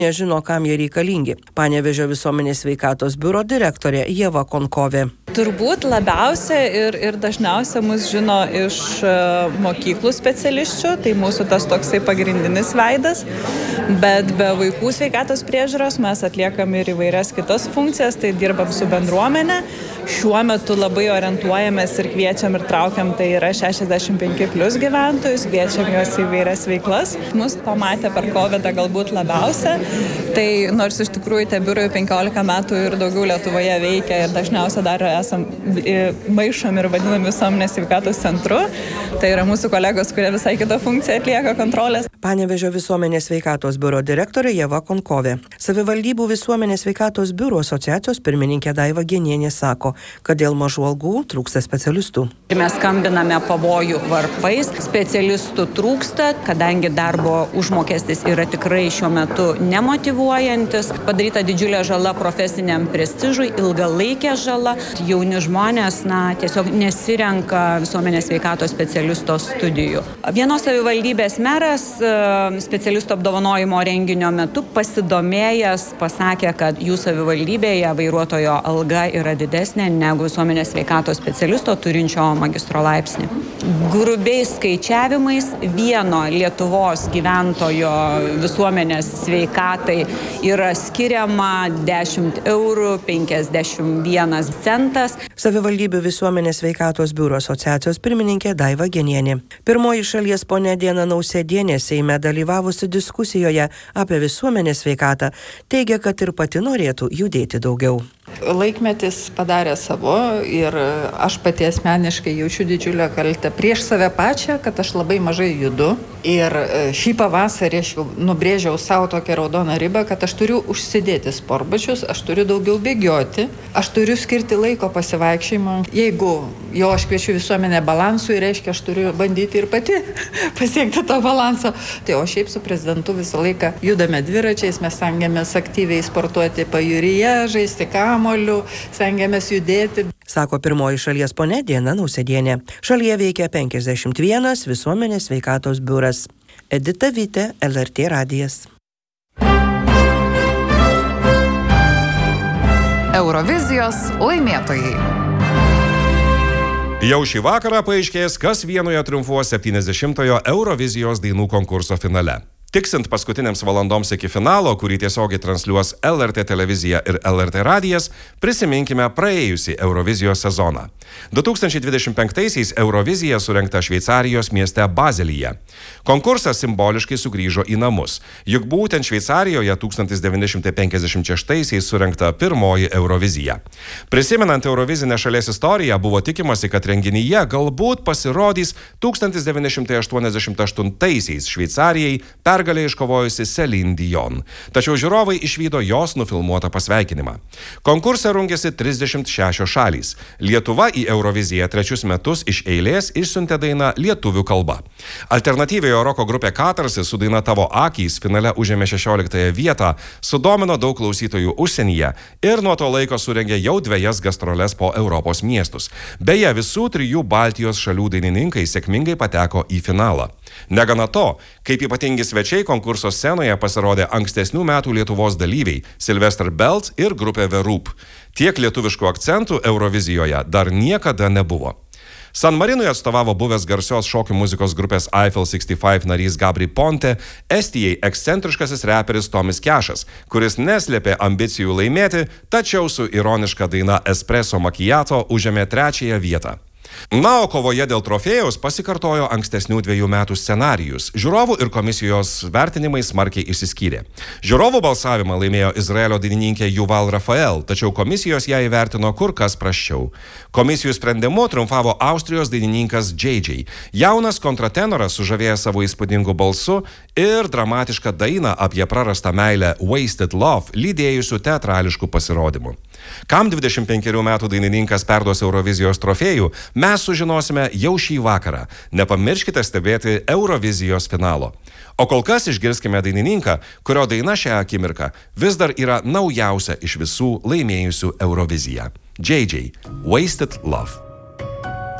nežino, kam jie reikalingi. Panevėžio visuomenės sveikatos biuro direktorė Ieva Konkovė. Turbūt labiausia ir dažniausia mus žino iš mokyklų specialisčių, tai mūsų tas toksai pagrindinis veidas, bet be vaikų sveikatos priežiūros mes atliekam ir įvairias kitas funkcijas, tai dirbam su bendruomenė. Šiuo metu labai orientuojamės ir kviečiam ir traukiam, tai yra 65+ gyventojus, kviečiam juos į įvairias veiklas. Mus pamatė per COVID galbūt labiausia, tai nors iš tikrųjų tie biurai 15 metų ir daugiau Lietuvoje veikia ir dažniausiai dar esam maišomi ir vadinami visuomenės sveikatos centru, tai yra mūsų kolegos, kurie visai kitą funkciją atlieka kontrolės. Panevėžio visuomenės sveikatos biuro direktorė Ieva Konkovė. Savivaldybių visuomenės sveikatos biuro asociacijos pirmininkė Daiva Genienė sako, kad dėl mažų algų trūksta specialistų. Mes skambiname pavojų varpais, specialistų trūksta, kadangi darbo užmokestis yra tikrai šiuo metu nemotyvuojantis, padaryta didžiulė žala profesiniam prestižui, ilgalaikė žala. Jauni žmonės tiesiog nesirenka visuomenės sveikatos specialisto studijų. Vienos savivaldybės meras specialistų apdovanojimo renginio metu pasidomėjęs pasakė, kad jų savivaldybėje vairuotojo alga yra didesnė negu visuomenės sveikatos specialisto turinčio magistro laipsnį. Grubiais skaičiavimais vieno Lietuvos gyventojo visuomenės sveikatai yra skiriama 10 eurų 51 centas. Savivaldybių visuomenės sveikatos biuro asociacijos pirmininkė Daiva Genienė. Pirmoji šalies ponė Diana Nausėdienė Seime dalyvavusi diskusijoje apie visuomenės sveikatą teigia, kad ir pati norėtų judėti daugiau. Laikmetis padarė savo ir aš pati asmeniškai jaučiu didžiulę kaltę prieš save pačią, kad aš labai mažai judu. Ir šį pavasarį aš jau nubrėžiau savo tokią raudoną ribą, kad aš turiu užsidėti sportbačius, aš turiu daugiau bėgioti, aš turiu skirti laiko pasivaikščiojimui. Jeigu jau aš kviečiu visuomenę balansui, reiškia, aš turiu bandyti ir pati pasiekti to balanso. Tai o šiaip su prezidentu visą laiką judame dviračiais, mes stengiamės aktyviai sportuoti pajūryje, žaisti kamuoliu, stengiamės judėti. Sako pirmoji šalies ponė Diana Nausėdienė. Šalyje veikia 51 visuomenės sveikatos biuras. Edita Vytė, LRT radijas. Eurovizijos laimėtojai. Jau šį vakarą paaiškės, kas Vienoje triumfuos 70-ojo Eurovizijos dainų konkurso finale. Tiksint paskutinėms valandoms iki finalo, kurį tiesiogiai transliuos LRT televizija ir LRT radijas, prisiminkime praėjusį Eurovizijos sezoną. 2025-aisiais Eurovizija surengta Šveicarijos mieste Bazelyje. Konkursas simboliškai sugrįžo į namus, juk būtent Šveicarijoje 1956-aisiais surengta pirmoji Eurovizija. Prisimenant Eurovizinę šalies istoriją, buvo tikimasi, kad renginyje galbūt pasirodys 1988-aisiais Šveicarijai pergalę iškovojusi Celine Dion. Tačiau žiūrovai išvydo jos nufilmuotą pasveikinimą. Konkurse rungėsi 36 šalys. Lietuva į Euroviziją 3 metus iš eilės išsiuntė dainą lietuvių kalba. Alternatyviojo roko grupė Katarsis su daina Tavo akys finale užėmė 16 vietą, sudomino daug klausytojų užsienyje ir nuo to laiko surengė jau 2 gastroles po Europos miestus. Beje, visų 3 Baltijos šalių dainininkai sėkmingai pateko į finalą. Negana to, kaip ypatingi svečiai konkurso scenoje pasirodė ankstesnių metų Lietuvos dalyviai Sylvester Belt ir grupė The Roop. Tiek lietuviškų akcentų Eurovizijoje dar niekada nebuvo. San Marinui atstovavo buvęs garsios šokių muzikos grupės Eiffel 65 narys Gabri Ponte, Estijai ekscentriškasis reperis Tomis Kešas, kuris neslėpė ambicijų laimėti, tačiau su ironiška daina Espresso Macchiato užėmė 3 vietą. Na, o kovoje dėl trofėjaus pasikartojo ankstesnių 2 metų scenarijus. Žiūrovų ir komisijos vertinimai smarkiai išsiskyrė. Žiūrovų balsavimą laimėjo Izraelio dainininkė Yuval Rafael, tačiau komisijos ją įvertino kur kas prasčiau. Komisijų sprendimu triumfavo Austrijos dainininkas JJ. Jaunas kontratenoras sužavėjęs savo įspūdingu balsu ir dramatišką dainą apie prarastą meilę Wasted Love lydėjusių teatrališkų pasirodymų. Kam 25 metų dainininkas perduos Eurovizijos trofėjų, mes sužinosime jau šį vakarą. Nepamirškite stebėti Eurovizijos finalo. O kol kas išgirskime dainininką, kurio daina šią akimirką vis dar yra naujausia iš visų laimėjusių Euroviziją. JJ, Wasted Love.